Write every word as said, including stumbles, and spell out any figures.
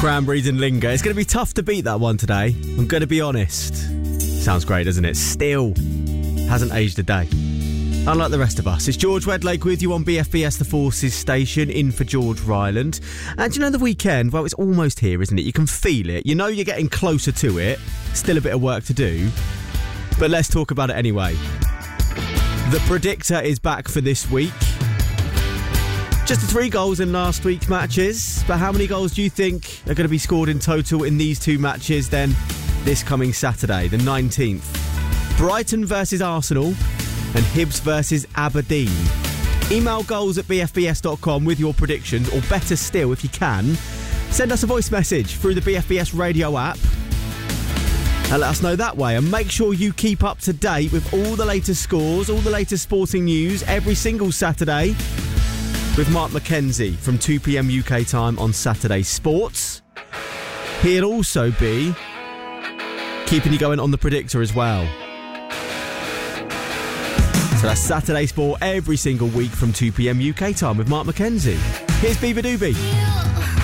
Cranberries and Linger. It's going to be tough to beat that one today. I'm going to be honest. Sounds great, doesn't it? Still hasn't aged a day. Unlike the rest of us. It's George Wedlake with you on B F B S The Forces station, in for George Ryland. And you know, the weekend, well, it's almost here, isn't it? You can feel it. You know you're getting closer to it. Still a bit of work to do. But let's talk about it anyway. The Predictor is back for this week. Just the three goals in last week's matches. But how many goals do you think are going to be scored in total in these two matches then this coming Saturday, the nineteenth? Brighton versus Arsenal and Hibs versus Aberdeen. Email goals at b f b s dot com with your predictions, or better still, if you can, send us a voice message through the B F B S radio app and let us know that way. And make sure you keep up to date with all the latest scores, all the latest sporting news every single Saturday with Mark McKenzie from two p.m. U K time on Saturday Sports. He'll also be keeping you going on the Predictor as well. So that's Saturday Sport every single week from two p.m. U K time with Mark McKenzie. Here's Beaver Doobie.